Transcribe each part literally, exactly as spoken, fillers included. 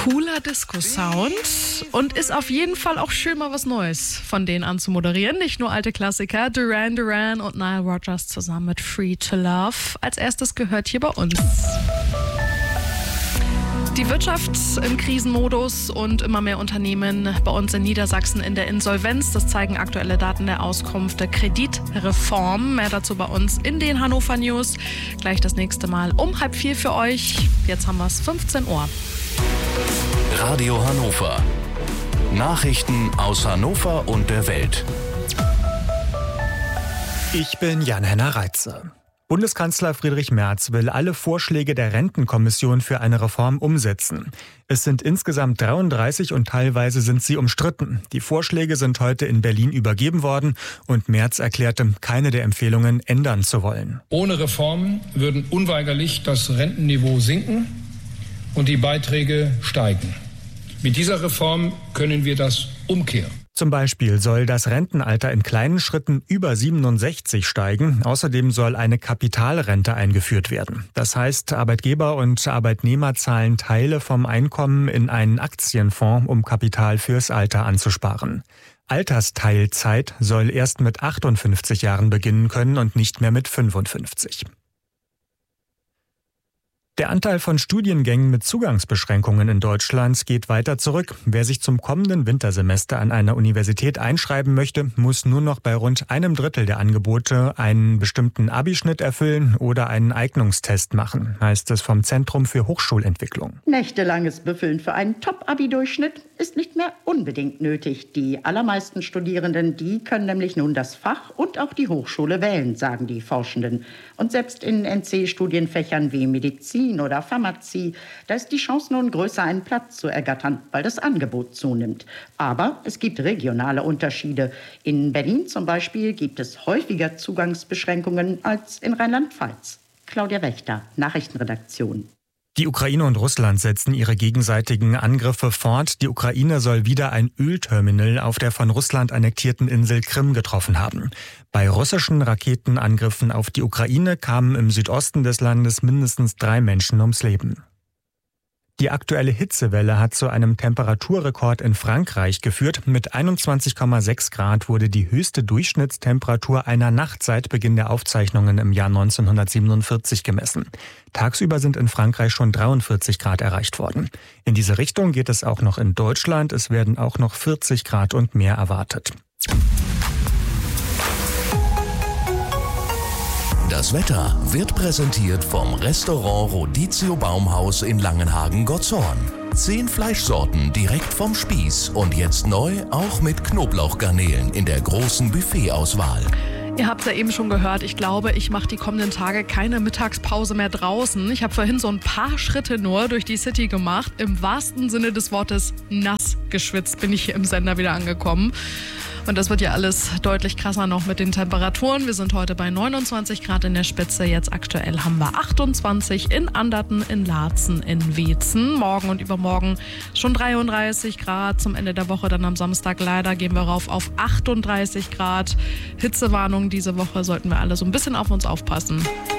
Cooler Disco-Sound und ist auf jeden Fall auch schön, mal was Neues von denen anzumoderieren. Nicht nur alte Klassiker, Duran Duran und Nile Rodgers zusammen mit Free to Love. Als erstes gehört hier bei uns. Die Wirtschaft im Krisenmodus und immer mehr Unternehmen bei uns in Niedersachsen in der Insolvenz. Das zeigen aktuelle Daten der Auskunft der Kreditreform. Mehr dazu bei uns in den Hannover News. Gleich das nächste Mal um halb vier für euch. Jetzt haben wir es fünfzehn Uhr. Radio Hannover. Nachrichten aus Hannover und der Welt. Ich bin Jan-Henner Reitze. Bundeskanzler Friedrich Merz will alle Vorschläge der Rentenkommission für eine Reform umsetzen. Es sind insgesamt dreiunddreißig und teilweise sind sie umstritten. Die Vorschläge sind heute in Berlin übergeben worden und Merz erklärte, keine der Empfehlungen ändern zu wollen. Ohne Reformen würden unweigerlich das Rentenniveau sinken und die Beiträge steigen. Mit dieser Reform können wir das umkehren. Zum Beispiel soll das Rentenalter in kleinen Schritten über siebenundsechzig steigen. Außerdem soll eine Kapitalrente eingeführt werden. Das heißt, Arbeitgeber und Arbeitnehmer zahlen Teile vom Einkommen in einen Aktienfonds, um Kapital fürs Alter anzusparen. Altersteilzeit soll erst mit achtundfünfzig Jahren beginnen können und nicht mehr mit fünfundfünfzig. Der Anteil von Studiengängen mit Zugangsbeschränkungen in Deutschland geht weiter zurück. Wer sich zum kommenden Wintersemester an einer Universität einschreiben möchte, muss nur noch bei rund einem Drittel der Angebote einen bestimmten Abischnitt erfüllen oder einen Eignungstest machen, heißt es vom Zentrum für Hochschulentwicklung. Nächtelanges Büffeln für einen Top-Abi-Durchschnitt ist nicht mehr unbedingt nötig. Die allermeisten Studierenden, die können nämlich nun das Fach und auch die Hochschule wählen, sagen die Forschenden. Und selbst in N C-Studienfächern wie Medizin oder Pharmazie, da ist die Chance nun größer, einen Platz zu ergattern, weil das Angebot zunimmt. Aber es gibt regionale Unterschiede. In Berlin zum Beispiel gibt es häufiger Zugangsbeschränkungen als in Rheinland-Pfalz. Claudia Wächter, Nachrichtenredaktion. Die Ukraine und Russland setzen ihre gegenseitigen Angriffe fort. Die Ukraine soll wieder ein Ölterminal auf der von Russland annektierten Insel Krim getroffen haben. Bei russischen Raketenangriffen auf die Ukraine kamen im Südosten des Landes mindestens drei Menschen ums Leben. Die aktuelle Hitzewelle hat zu einem Temperaturrekord in Frankreich geführt. Mit einundzwanzig Komma sechs Grad wurde die höchste Durchschnittstemperatur einer Nacht seit Beginn der Aufzeichnungen im Jahr neunzehnhundertsiebenundvierzig gemessen. Tagsüber sind in Frankreich schon dreiundvierzig Grad erreicht worden. In diese Richtung geht es auch noch in Deutschland. Es werden auch noch vierzig Grad und mehr erwartet. Das Wetter wird präsentiert vom Restaurant Rodizio Baumhaus in Langenhagen-Gottshorn. Zehn Fleischsorten direkt vom Spieß und jetzt neu auch mit Knoblauchgarnelen in der großen Buffetauswahl. Ihr habt es ja eben schon gehört, ich glaube, ich mache die kommenden Tage keine Mittagspause mehr draußen. Ich habe vorhin so ein paar Schritte nur durch die City gemacht. Im wahrsten Sinne des Wortes nass geschwitzt bin ich hier im Sender wieder angekommen. Und das wird ja alles deutlich krasser noch mit den Temperaturen. Wir sind heute bei neunundzwanzig Grad in der Spitze. Jetzt aktuell haben wir achtundzwanzig in Anderten, in Laatzen, in Weetzen. Morgen und übermorgen schon dreiunddreißig Grad. Zum Ende der Woche dann am Samstag leider gehen wir rauf auf achtunddreißig Grad. Hitzewarnung diese Woche, sollten wir alle so ein bisschen auf uns aufpassen.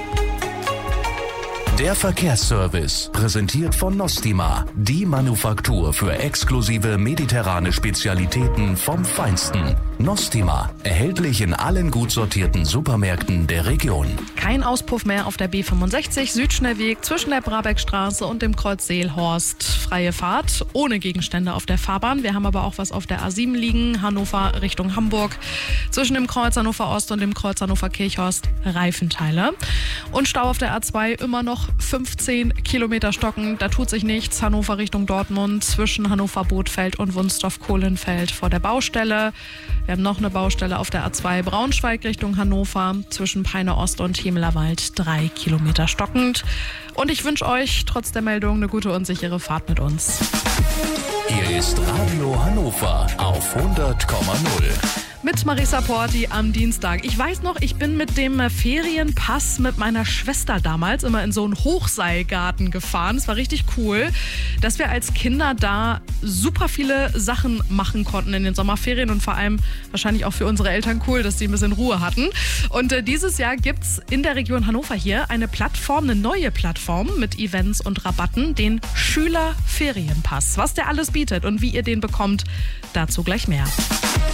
Der Verkehrsservice, präsentiert von Nostima, die Manufaktur für exklusive mediterrane Spezialitäten vom Feinsten. Nostima, erhältlich in allen gut sortierten Supermärkten der Region. Kein Auspuff mehr auf der B fünfundsechzig Südschnellweg zwischen der Brabeckstraße und dem Kreuz Seelhorst. Freie Fahrt, ohne Gegenstände auf der Fahrbahn. Wir haben aber auch was auf der A sieben liegen, Hannover Richtung Hamburg. Zwischen dem Kreuz Hannover Ost und dem Kreuz Hannover Kirchhorst Reifenteile. Und Stau auf der A zwei immer noch fünfzehn Kilometer stocken, da tut sich nichts. Hannover Richtung Dortmund, zwischen Hannover Bothfeld und Wunstorf-Kohlenfeld vor der Baustelle. Wir haben noch eine Baustelle auf der A zwei Braunschweig Richtung Hannover, zwischen Peine Ost und Hemelerwald, drei Kilometer stockend. Und ich wünsche euch trotz der Meldung eine gute und sichere Fahrt mit uns. Hier ist Radio Hannover auf hundert Komma null. Mit Marisa Porti am Dienstag. Ich weiß noch, ich bin mit dem Ferienpass mit meiner Schwester damals immer in so einen Hochseilgarten gefahren. Es war richtig cool, dass wir als Kinder da super viele Sachen machen konnten in den Sommerferien und vor allem wahrscheinlich auch für unsere Eltern cool, dass die ein bisschen Ruhe hatten. Und äh, dieses Jahr gibt es in der Region Hannover hier eine Plattform, eine neue Plattform mit Events und Rabatten, den Schülerferienpass. Was der alles bietet und wie ihr den bekommt, dazu gleich mehr.